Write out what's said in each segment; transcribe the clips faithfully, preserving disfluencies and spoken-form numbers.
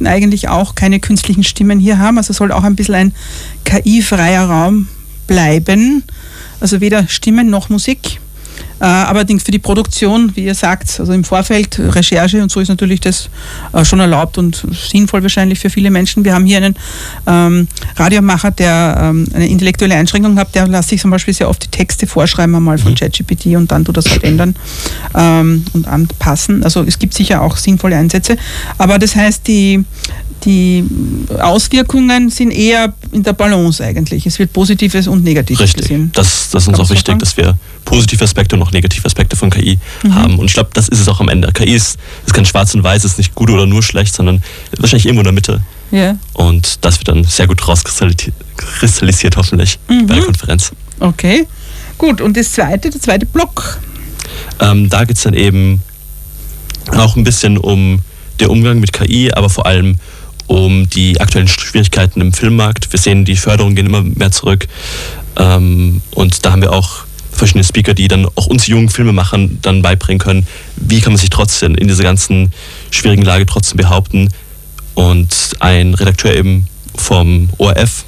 möchten eigentlich auch keine künstlichen Stimmen hier haben. Also soll auch ein bisschen ein K I-freier Raum bleiben. Also weder Stimmen noch Musik. Äh, allerdings für die Produktion, wie ihr sagt, also im Vorfeld, Recherche und so ist natürlich das äh, schon erlaubt und sinnvoll wahrscheinlich für viele Menschen. Wir haben hier einen ähm, Radiomacher, der ähm, eine intellektuelle Einschränkung hat, der lässt sich zum Beispiel sehr oft die Texte vorschreiben einmal von ChatGPT und dann tut das halt ändern ähm, und anpassen. Also es gibt sicher auch sinnvolle Einsätze. Aber das heißt, die Die Auswirkungen sind eher in der Balance eigentlich. Es wird Positives und Negatives Richtig. gesehen. Das, das ist uns auch wichtig, sagen? dass wir positive Aspekte und auch negative Aspekte von K I mhm. haben. Und ich glaube, das ist es auch am Ende. K I ist, ist kein Schwarz und Weiß, ist nicht gut oder nur schlecht, sondern wahrscheinlich irgendwo in der Mitte. Yeah. Und das wird dann sehr gut rauskristallisiert, hoffentlich, mhm. bei der Konferenz. Okay, gut. Und das zweite, der zweite Block? Ähm, da geht es dann eben auch ein bisschen um den Umgang mit K I, aber vor allem um die aktuellen Schwierigkeiten im Filmmarkt. Wir sehen, die Förderungen gehen immer mehr zurück. Ähm, und da haben wir auch verschiedene Speaker, die dann auch uns jungen Filmemachern dann beibringen können, wie kann man sich trotzdem in dieser ganzen schwierigen Lage trotzdem behaupten. Und ein Redakteur eben vom O R F,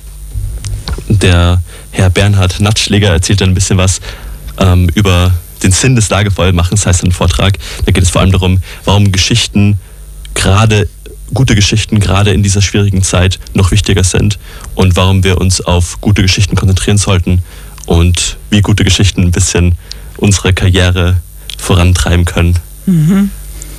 der Herr Bernhard Natschläger, erzählt dann ein bisschen was ähm, über den Sinn des Lagerfeuermachens, heißt ein Vortrag. Da geht es vor allem darum, warum Geschichten gerade gute Geschichten gerade in dieser schwierigen Zeit noch wichtiger sind und warum wir uns auf gute Geschichten konzentrieren sollten und wie gute Geschichten ein bisschen unsere Karriere vorantreiben können. Mhm.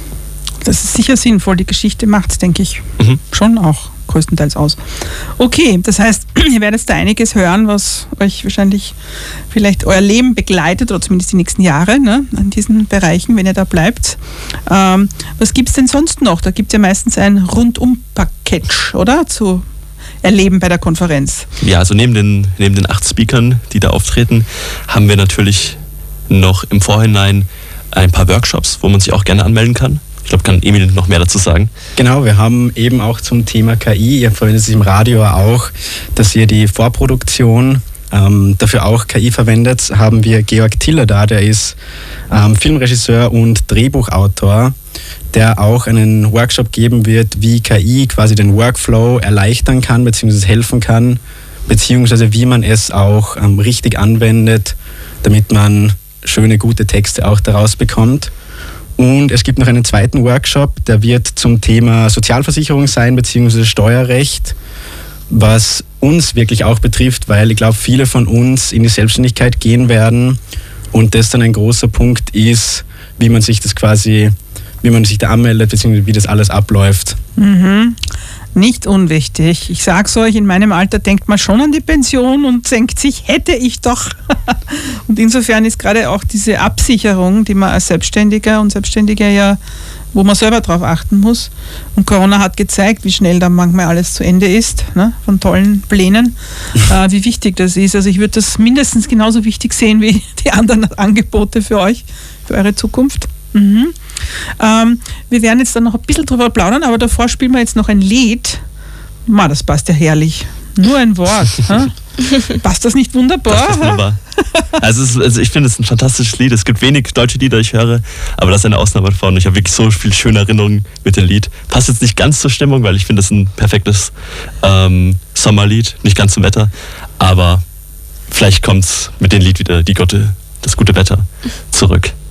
Das ist sicher sinnvoll. Die Geschichte macht es, denke ich, mhm. schon auch größtenteils aus. Okay, das heißt, ihr werdet da einiges hören, was euch wahrscheinlich vielleicht euer Leben begleitet oder zumindest die nächsten Jahre, ne, in diesen Bereichen, wenn ihr da bleibt. Ähm, was gibt es denn sonst noch? Da gibt es ja meistens ein Rundum-Package, oder? Zu erleben bei der Konferenz. Ja, also neben den, neben den acht Speakern, die da auftreten, haben wir natürlich noch im Vorhinein ein paar Workshops, wo man sich auch gerne anmelden kann. Ich glaube, kann Emil noch mehr dazu sagen. Genau, wir haben eben auch zum Thema K I, ihr verwendet es im Radio auch, dass ihr die Vorproduktion ähm, dafür auch K I verwendet, haben wir Georg Tiller da, der ist ähm, Filmregisseur und Drehbuchautor, der auch einen Workshop geben wird, wie K I quasi den Workflow erleichtern kann, beziehungsweise helfen kann, beziehungsweise wie man es auch ähm, richtig anwendet, damit man schöne, gute Texte auch daraus bekommt. Und es gibt noch einen zweiten Workshop, der wird zum Thema Sozialversicherung sein, beziehungsweise Steuerrecht, was uns wirklich auch betrifft, weil ich glaube, viele von uns in die Selbstständigkeit gehen werden und das dann ein großer Punkt ist, wie man sich das quasi, wie man sich da anmeldet, beziehungsweise wie das alles abläuft. Mhm. Nicht unwichtig. Ich sag's euch, in meinem Alter denkt man schon an die Pension und denkt sich, hätte ich doch. Und insofern ist gerade auch diese Absicherung, die man als Selbstständiger und Selbstständiger ja, wo man selber drauf achten muss. Und Corona hat gezeigt, wie schnell dann manchmal alles zu Ende ist, ne, von tollen Plänen, äh, wie wichtig das ist. Also ich würde das mindestens genauso wichtig sehen wie die anderen Angebote für euch, für eure Zukunft. Mhm. Ähm, wir werden jetzt dann noch ein bisschen drüber plaudern, aber davor spielen wir jetzt noch ein Lied. Ma, das passt ja herrlich. Nur ein Wort. Passt das nicht wunderbar? Das ist wunderbar. Also, es ist, also ich finde es ein fantastisches Lied. Es gibt wenig deutsche Lieder, ich höre, aber das ist eine Ausnahme davon. Ich habe wirklich so viele schöne Erinnerungen mit dem Lied. Passt jetzt nicht ganz zur Stimmung, weil ich finde es ein perfektes ähm, Sommerlied, nicht ganz zum Wetter, aber vielleicht kommt es mit dem Lied wieder die gute, das gute Wetter zurück.